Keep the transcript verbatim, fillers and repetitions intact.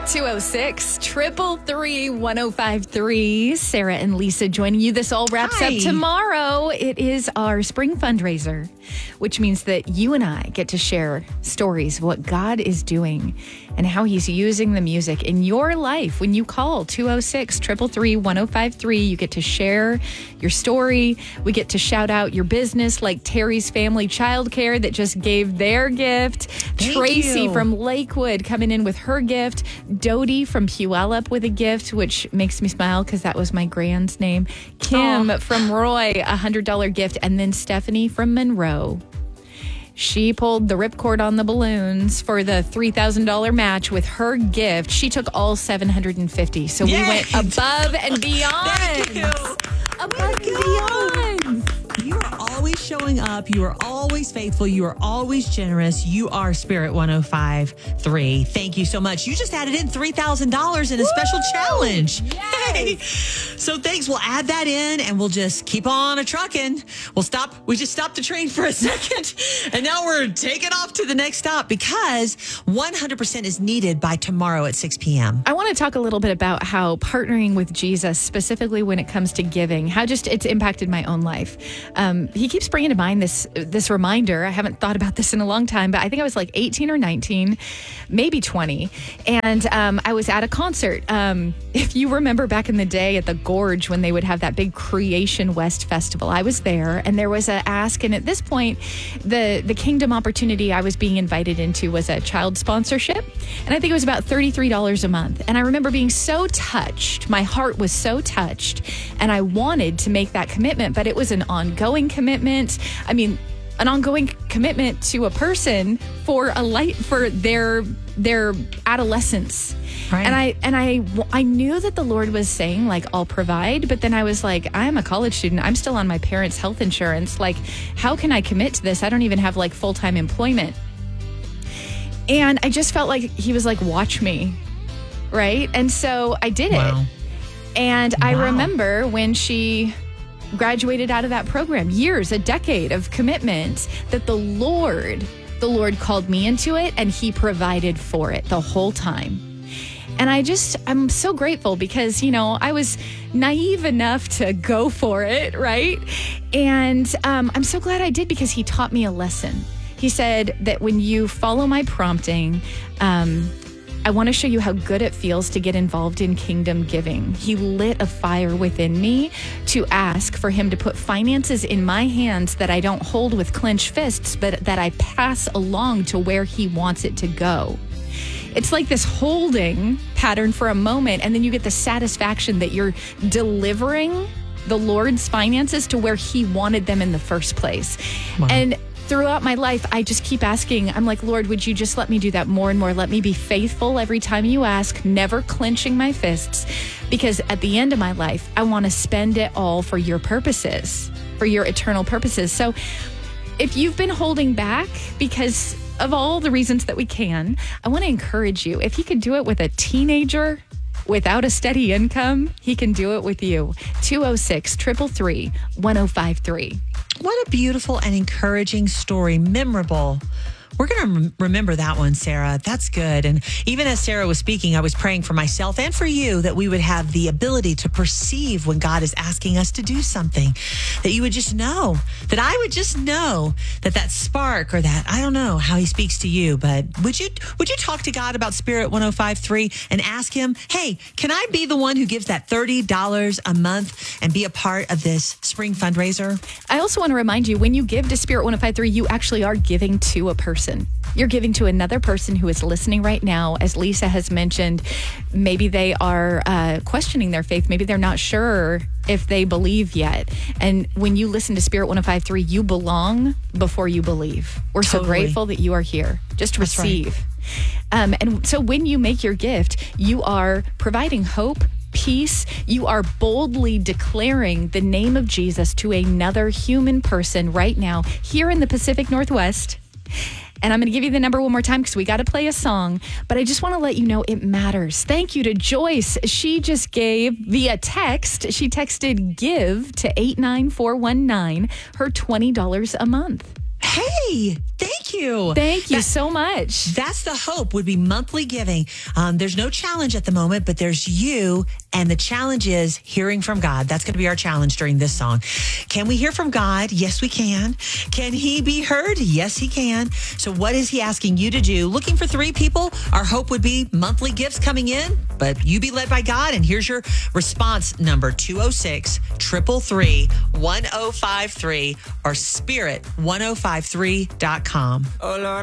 two oh six, triple three, one oh five three. Sarah and Lisa joining you. This all wraps Hi. up tomorrow. It is our spring fundraiser, which means that you and I get to share stories of what God is doing and how he's using the music in your life. When you call two oh six, triple three, one oh five three, you get to share your story. We get to shout out your business, like Terry's Family Childcare that just gave their gift. Thank Tracy you. from Lakewood coming in with her gift. Dodie from Puyallup with a gift, which makes me smile because that was my grand's name. Kim Aw. from Roy, a one hundred dollars gift. And then Stephanie from Monroe. She pulled the ripcord on the balloons for the three thousand dollars match with her gift. She took all seven hundred fifty dollars. So Yay. we went above and beyond. Thank you. Above Way to and beyond. You are always showing up. You are always faithful. You are always generous. You are Spirit one oh five three. Thank you so much. You just added in three thousand dollars in a special challenge. Yes. Yay. So thanks. We'll add that in and we'll just keep on a trucking. We'll stop. We just stopped the train for a second. And now we're taking off to the next stop because one hundred percent is needed by tomorrow at six p.m. I want to talk a little bit about how partnering with Jesus, specifically when it comes to giving, how just it's impacted my own life. Um, he keeps bringing to mind this this reminder. I haven't thought about this in a long time, but I think I was like eighteen or nineteen, maybe twenty. And um, I was at a concert. Um, if you remember back in the day at the Gorge when they would have that big Creation West festival, I was there and there was a ask. And at this point, the, the kingdom opportunity I was being invited into was a child sponsorship. And I think it was about thirty-three dollars a month. And I remember being so touched. My heart was so touched. And I wanted to make that commitment, but it was an ongoing commitment. I mean, an ongoing commitment to a person for a light for their their adolescence. Right. And I and I I knew that the Lord was saying like I'll provide, but then I was like, I'm a college student. I'm still on my parents' health insurance. Like, how can I commit to this? I don't even have like full-time employment. And I just felt like he was like, watch me. Right? And so I did Wow. it. And I Wow. remember when she graduated out of that program, years, a decade of commitment, that the Lord, the Lord called me into it and he provided for it the whole time. And I just, I'm so grateful because, you know, I was naive enough to go for it, right? And um, I'm so glad I did because he taught me a lesson. He said that when you follow my prompting, um, I want to show you how good it feels to get involved in kingdom giving. He lit a fire within me to ask for him to put finances in my hands that I don't hold with clenched fists, but that I pass along to where he wants it to go. It's like this holding pattern for a moment, and then you get the satisfaction that you're delivering the Lord's finances to where he wanted them in the first place. Wow. And throughout my life, I just keep asking, I'm like, Lord, would you just let me do that more and more? Let me be faithful every time you ask, never clenching my fists, because at the end of my life, I want to spend it all for your purposes, for your eternal purposes. So if you've been holding back because of all the reasons that we can, I want to encourage you. If he could do it with a teenager without a steady income, he can do it with you. two oh six, triple three, one oh five three. What a beautiful and encouraging story. Memorable. We're going to rem- remember that one, Sarah. That's good. And even as Sarah was speaking, I was praying for myself and for you that we would have the ability to perceive when God is asking us to do something, that you would just know, that I would just know that that spark or that, I don't know how he speaks to you, but would you, would you talk to God about Spirit one oh five three and ask him, hey, can I be the one who gives that thirty dollars a month and be a part of this spring fundraiser? I also want to remind you, when you give to Spirit one oh five three, you actually are giving to a person. You're giving to another person who is listening right now. As Lisa has mentioned, maybe they are uh, questioning their faith. Maybe they're not sure if they believe yet. And when you listen to Spirit one oh five three, you belong before you believe. We're so Totally. grateful that you are here. Just That's right. receive. Um, and so when you make your gift, you are providing hope, peace. You are boldly declaring the name of Jesus to another human person right now here in the Pacific Northwest. And I'm going to give you the number one more time because we got to play a song. But I just want to let you know it matters. Thank you to Joyce. She just gave via text. She texted GIVE to eight nine four one nine her twenty dollars a month. Hey, thank you. Thank you That- so much. That's the hope, would be monthly giving. Um, there's no challenge at the moment, but there's you. And the challenge is hearing from God. That's going to be our challenge during this song. Can we hear from God? Yes, we can. Can he be heard? Yes, he can. So what is he asking you to do? Looking for three people. Our hope would be monthly gifts coming in, but you be led by God. And here's your response number, two oh six, three three three, one oh five three or spirit ten fifty-three dot com. Oh Lord.